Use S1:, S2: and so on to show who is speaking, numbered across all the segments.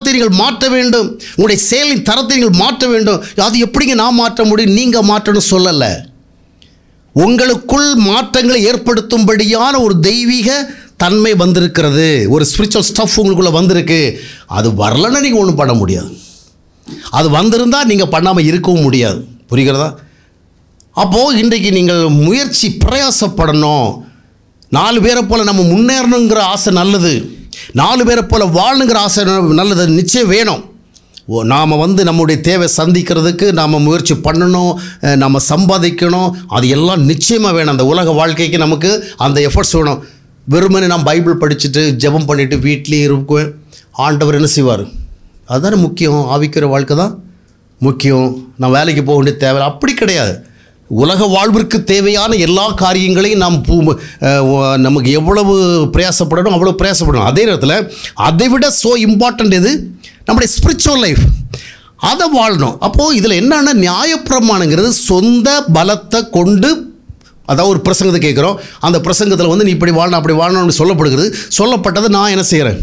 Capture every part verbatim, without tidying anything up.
S1: தரத்தை நீங்கள் மாற்ற வேண்டும், உங்களுடைய செயலின் தரத்தை நீங்கள் மாற்ற வேண்டும். அது எப்படிங்க நான் மாற்ற முடியும்? நீங்கள் மாற்றணும் சொல்லலை. உங்களுக்குள் மாற்றங்களை ஏற்படுத்தும்படியான ஒரு தெய்வீக தன்மை வந்திருக்கிறது, ஒரு ஸ்பிரிச்சுவல் ஸ்டஃப் உங்களுக்குள்ளே வந்திருக்கு. அது வரலன்னா நீங்கள் ஒன்றும் பண்ண முடியாது. அது வந்திருந்தால் நீங்கள் பண்ணாமல் இருக்கவும் முடியாது. புரிகிறதா? அப்போது இன்றைக்கு நீங்கள் முயற்சி பிரயாசப்படணும். நாலு பேரை போல் நம்ம முன்னேறணுங்கிற ஆசை நல்லது, நாலு பேரை போல் வாழணுங்கிற ஆசை நல்லது, நிச்சயம் வேணும். ஓ நாம் வந்து நம்முடைய தேவை சந்திக்கிறதுக்கு நாம் முயற்சி பண்ணணும், நம்ம சம்பாதிக்கணும், அது எல்லாம் நிச்சயமாக வேணும். அந்த உலக வாழ்க்கைக்கு நமக்கு அந்த எஃபர்ட்ஸ் வேணும். வெறுமனே நான் பைபிள் படிச்சுட்டு ஜெபம் பண்ணிவிட்டு வீட்லேயே இருக்குவேன், ஆண்டவர் என்ன செய்வார்? அதுதானே முக்கியம். ஆவிக்கிற வாழ்க்கை தான் முக்கியம். நான் வேலைக்கு போக வேண்டிய தேவை அப்படி கிடையாது. உலக வாழ்விற்கு தேவையான எல்லா காரியங்களையும் நாம் நமக்கு எவ்வளவு பிரயாசப்படணும் அவ்வளோ பிரயாசப்படணும். அதே நேரத்தில் அதை விட ஸோ இம்பார்ட்டண்ட் எது? நம்முடைய ஸ்பிரிச்சுவல் லைஃப், அதை வாழணும். அப்போது இதில் என்னென்னா நியாயப்பிரமாணங்கிறது சொந்த பலத்தை கொண்டு, அதாவது ஒரு பிரசங்கத்தை கேட்குறோம், அந்த பிரசங்கத்தில் வந்து நீ இப்படி வாழணும் அப்படி வாழணும்னு சொல்லப்படுகிறது. சொல்லப்பட்டதை நான் என்ன செய்கிறேன்?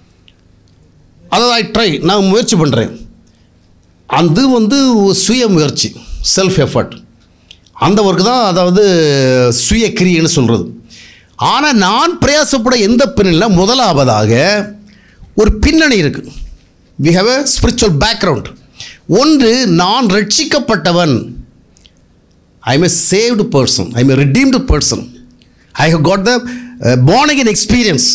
S1: அதாவது ஐ ட்ரை, நான் முயற்சி பண்ணுறேன். அது வந்து சுய முயற்சி, செல்ஃப் எஃபர்ட், அந்த ஒர்க்கு தான், அதாவது சுய கிரியைன்னு சொல்கிறது. ஆனால் நான் பிரயாசப்பட எந்த பின்னணியில் முதலாவதாக ஒரு பின்னணி இருக்குது. We have a spiritual background. ஒன்று, நான் ரட்சிக்கப்பட்டவன். I am a saved person, I am a redeemed person, I have got the born again experience,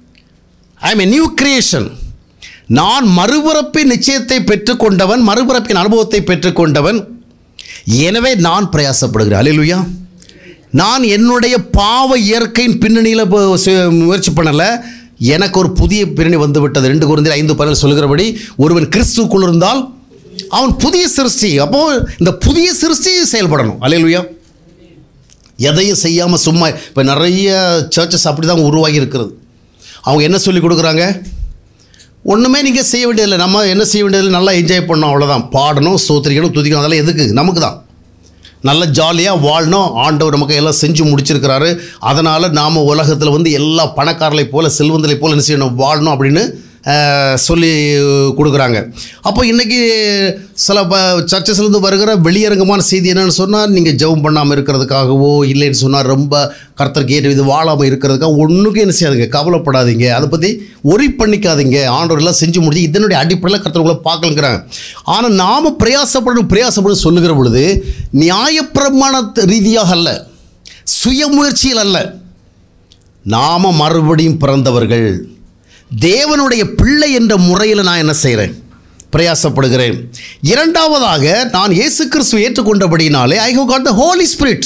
S1: I am a new creation. நான் மறுபிறப்பின் நிச்சயத்தை பெற்றுக்கொண்டவன், மறுபிறப்பின் அனுபவத்தை பெற்றுக்கொண்டவன். எனவே நான் பிரயாசப்படுகிறேன். அல்லேலூயா. நான் என்னுடைய பாவ இயற்கையின் பின்னணியில் முயற்சி பண்ணலை, எனக்கு ஒரு புதிய பின்னணி வந்து விட்டது. ரெண்டு கொரிந்தியர் ஐந்து பதினேழு சொல்கிறபடி ஒருவன் கிறிஸ்துவுக்குள் இருந்தால் அவன் புதிய சிருஷ்டி. அப்போது இந்த புதிய சிருஷ்டி செயல்படணும். அல்லேலூயா. எதையும் செய்யாமல் சும்மா, இப்போ நிறைய சர்ச்சஸ் அப்படி தான் உருவாகி இருக்கிறது. அவங்க என்ன சொல்லி கொடுக்குறாங்க? ஒன்றுமே நீங்கள் செய்ய வேண்டியதில்லை, நம்ம என்ன செய்ய வேண்டியதில்லை, நல்லா என்ஜாய் பண்ணணும், அவ்வளோதான். பாடணும், ஸ்தோத்திரிக்கணும், துதிக்கணும், அதெல்லாம் எதுக்கு? நமக்கு தான். நல்ல ஜாலியாக வாழணும், ஆண்டவர் நமக்கு எல்லாம் செஞ்சு முடிச்சிருக்கிறாரு. அதனால் நாம் உலகத்தில் வந்து எல்லா பணக்காரர்களை போல் செல்வந்தலை போல் என்ன செய்யணும்? வாழணும் அப்படின்னு சொல்லி கொடுக்குறாங்க. அப்போ இன்றைக்கி சில ப சர்ச்சஸ்லேருந்து வருகிற வெளியரங்கமான செய்தி என்னென்னு சொன்னால், நீங்கள் ஜெபம் பண்ணாமல் இருக்கிறதுக்காகவோ, இல்லைன்னு சொன்னால் ரொம்ப கர்த்தருக்கு ஏற்ற இது வாழாமல் இருக்கிறதுக்காக ஒன்றுக்கும் என்ன செய்யாதுங்க, கவலைப்படாதீங்க, அதை பற்றி ஒரி பண்ணிக்காதீங்க. ஆண்டவர் எல்லாம் செஞ்சு முடிஞ்சு இதனுடைய அடிப்படையில் கர்த்தர்களை பார்க்கலங்கிறாங்க. ஆனால் நாம் பிரயாசப்படணும் பிரயாசப்படணும் சொல்லுகிற பொழுது நியாயப்பிரமாண ரீதியாக அல்ல, சுயமுயற்சியில் அல்ல. நாம் மறுபடியும் பிறந்தவர்கள், தேவனுடைய பிள்ளை என்ற முறையில் நான் என்ன செய்கிறேன்? பிரயாசப்படுகிறேன். இரண்டாவதாக, நான் இயேசு கிறிஸ்துவை ஏற்றுக்கொண்டபடினாலே I have got the Holi spirit.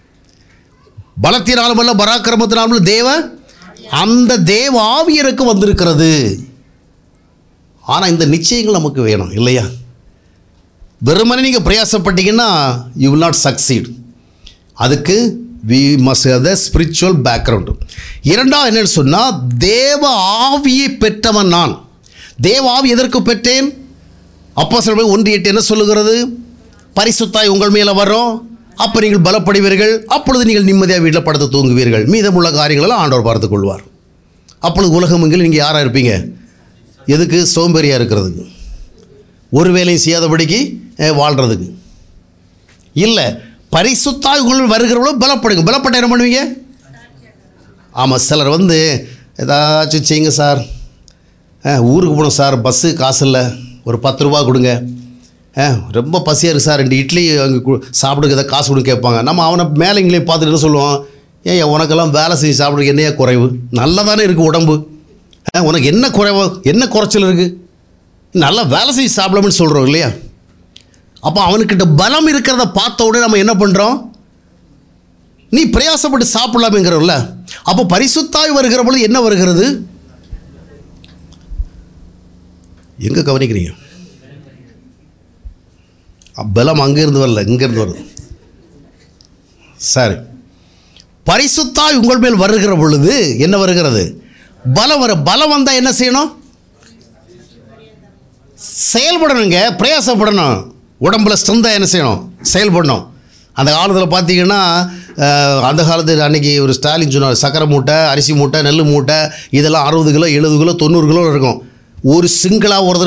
S1: பலத்தினாலும் அல்ல பராக்கிரமத்தினாலும் தேவ அந்த தேவ ஆவி எனக்கு வந்திருக்கிறது. ஆனால் இந்த நிச்சயங்கள் நமக்கு வேணும் இல்லையா? வெறுமனே நீங்கள் பிரயாசப்பட்டீங்கன்னா யூ வில் நாட் சக்சீட். அதுக்கு we must have the spiritual background. இரண்டாவது என்னன்னு சொன்னால், தேவ ஆவியை பெற்றவன் நான். தேவ ஆவி எதற்கு பெற்றேன்? அப்போஸ்தலர் ஒன்று எட்டு என்ன சொல்லுகிறது? பரிசுத்தாய் உங்கள் மேலே வரும், அப்போ நீங்கள் பலப்படுவீர்கள், அப்பொழுது நீங்கள் நிம்மதியாக வீட்டில் படுத்து தூங்குவீர்கள், மீதமுள்ள காரியங்களெல்லாம் ஆண்டவர் பார்த்து கொள்வார். அப்பொழுது உலகமெங்கில் நீங்கள் யாராக இருப்பீங்க? எதுக்கு? சோம்பேறியாக இருக்கிறதுக்கு, ஒரு வேலையும் செய்யாதபடிக்கு வாழ்கிறதுக்கு இல்லை. பரிசுத்தாய் உங்கள் வருகிறவங்களும் பலப்படுங்க. பலப்பட்ட என்ன பண்ணுவீங்க? ஆமாம், சிலர் வந்து ஏதாச்சும் செய்யுங்க சார், ஊருக்கு போகணும் சார், பஸ்ஸு காசு இல்லை, ஒரு பத்து ரூபா கொடுங்க, ரொம்ப பசியாக இருக்குது சார், ரெண்டு இட்லி அங்கே சாப்பிடுங்க, ஏதாவது காசு கொடுங்க கேட்பாங்க. நம்ம அவனை மேலே இங்கேயே பார்த்துட்டு என்ன சொல்லுவோம்? ஏன் உனக்கெல்லாம் வேலை செஞ்சு சாப்பிடுங்க என்னையா குறைவு? நல்லா தானே இருக்குது உடம்பு, உனக்கு என்ன குறைவு, என்ன குறைச்சல் இருக்குது? நல்லா வேலை செஞ்சு சாப்பிடலாம்னு சொல்கிறோம் இல்லையா? அப்போ அவனுக்கிட்ட பலம் இருக்கிறத பார்த்த உடனே நம்ம என்ன பண்ணுறோம்? நீ பிரயாசப்பட்டு சாப்பிடலாமேங்கிறோம்ல. அப்போ பரிசுத்தாய் வருகிற பொழுது என்ன வருகிறது? எங்கே கவனிக்கிறீங்க? பலம் அங்கேருந்து வரல, இங்கேருந்து வருது. சரி, பரிசுத்தாய் உங்கள் மேல் வருகிற பொழுது என்ன வருகிறது? பலம் வர. பலம் வந்தால் என்ன செய்யணும்? செயல்படணுங்க, பிரயாசப்படணும். உடம்புல ஸ்ட்ரென்த்தாக என்ன செய்யணும்? செயல்படணும். அந்த காலத்தில் பார்த்தீங்கன்னா, அந்த காலத்தில் அன்றைக்கி ஒரு ஸ்டாலின் சொன்னார், சக்கரை மூட்டை, அரிசி மூட்டை, நெல் மூட்டை இதெல்லாம் அறுபது கிலோ எழுபது கிலோ தொண்ணூறு கிலோ இருக்கும். ஒரு சிங்கிளாக ஒரு